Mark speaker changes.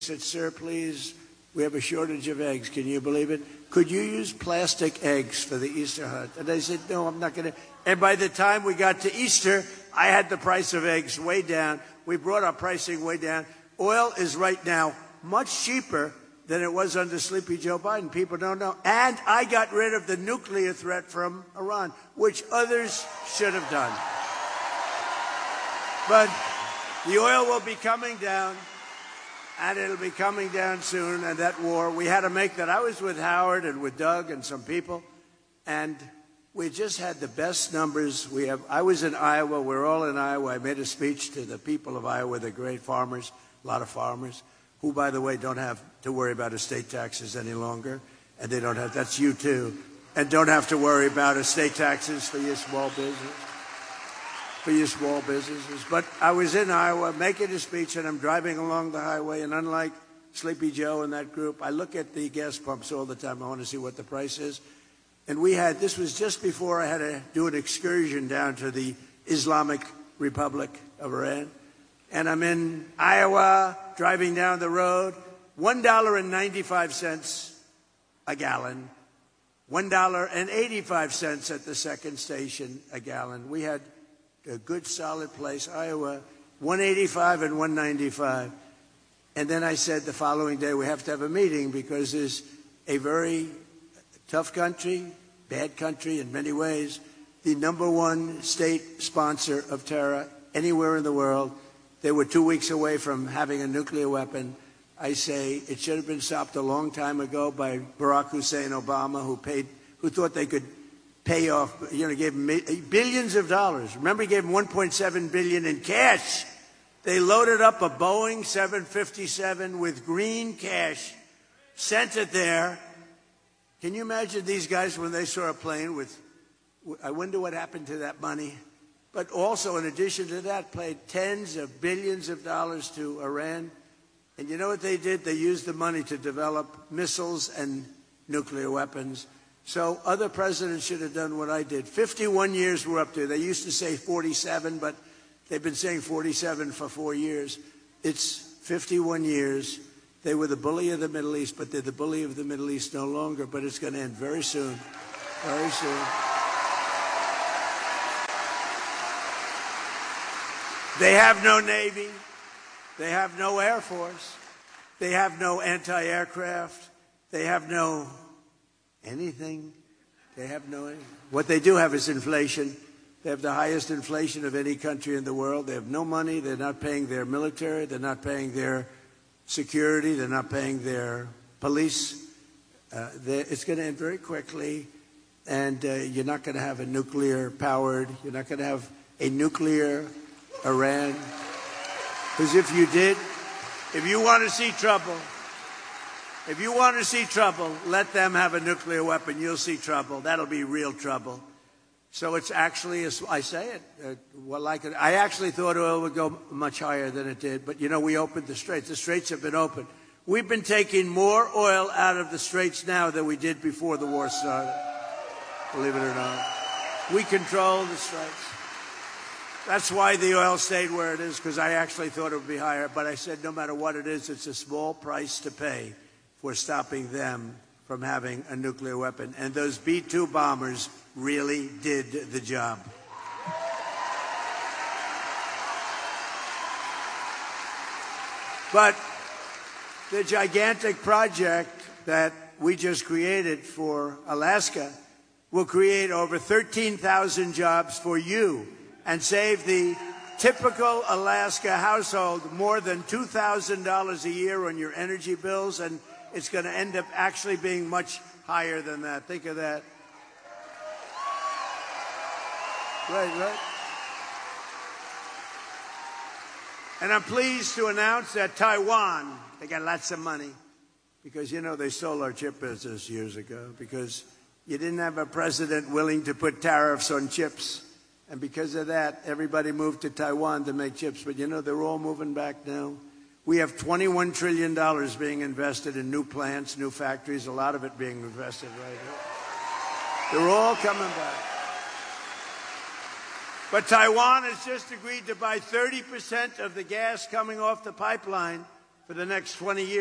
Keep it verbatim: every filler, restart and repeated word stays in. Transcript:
Speaker 1: said, sir, please, we have a shortage of eggs. Can you believe it? Could you use plastic eggs for the Easter hunt? And I said, no, I'm not going to. And by the time we got to Easter, I had the price of eggs way down. We brought our pricing way down. Oil is right now much cheaper than it was under Sleepy Joe Biden. People don't know. And I got rid of the nuclear threat from Iran, which others should have done. But the oil will be coming down. And it'll be coming down soon, and that war, we had to make that. I was with Howard and with Doug and some people, and we just had the best numbers. We have. I was in Iowa. We're all in Iowa. I made a speech to the people of Iowa. They're great farmers, a lot of farmers, who, by the way, don't have to worry about estate taxes any longer, and they don't have, that's you too, and don't have to worry about estate taxes for your small business. for your small businesses. But I was in Iowa making a speech, and I'm driving along the highway, and unlike Sleepy Joe and that group, I look at the gas pumps all the time. I want to see what the price is. And we had, this was just before I had to do an excursion down to the Islamic Republic of Iran. And I'm in Iowa, driving down the road, one dollar and ninety-five cents a gallon, one dollar and eighty-five cents at the second station a gallon. We had a good, solid place, Iowa, one eighty-five and one ninety-five. And then I said the following day, we have to have a meeting because there's a very tough country, bad country in many ways, the number one state sponsor of terror anywhere in the world. They were two weeks away from having a nuclear weapon. I say it should have been stopped a long time ago by Barack Hussein Obama, who paid, who thought they could pay off, you know, gave him billions of dollars. Remember, he gave him one point seven billion dollars in cash. They loaded up a Boeing seven fifty-seven with green cash, sent it there. Can you imagine these guys when they saw a plane with, I wonder what happened to that money. But also, in addition to that, paid tens of billions of dollars to Iran. And you know what they did? They used the money to develop missiles and nuclear weapons. So other presidents should have done what I did. fifty-one years we're up to. They used to say forty-seven, but they've been saying forty-seven for four years. It's fifty-one years. They were the bully of the Middle East, but they're the bully of the Middle East no longer. But it's going to end very soon, very soon. They have no Navy. They have no Air Force. They have no anti-aircraft. They have no anything. They have no, what they do have is inflation. They have the highest inflation of any country in the world. They have no money. They're not paying their military. They're not paying their security. They're not paying their police. Uh, it's going to end very quickly, and uh, you're not going to have a nuclear-powered, you're not going to have a nuclear Iran. Because if you did, if you want to see trouble, If you want to see trouble, let them have a nuclear weapon. You'll see trouble. That'll be real trouble. So it's actually, I say it, uh, well, like it, I actually thought oil would go much higher than it did. But, you know, we opened the straits. The straits have been opened. We've been taking more oil out of the straits now than we did before the war started, believe it or not. We control the straits. That's why the oil stayed where it is, because I actually thought it would be higher. But I said no matter what it is, it's a small price to pay for stopping them from having a nuclear weapon. And those B two bombers really did the job. But the gigantic project that we just created for Alaska will create over thirteen thousand jobs for you and save the typical Alaska household more than two thousand dollars a year on your energy bills, and it's going to end up actually being much higher than that. Think of that. Right, right. And I'm pleased to announce that Taiwan, they got lots of money because, you know, they stole our chip business years ago because you didn't have a president willing to put tariffs on chips. And because of that, everybody moved to Taiwan to make chips. But, you know, they're all moving back now. We have twenty-one trillion dollars being invested in new plants, new factories, a lot of it being invested right here. They're all coming back. But Taiwan has just agreed to buy thirty percent of the gas coming off the pipeline for the next twenty years.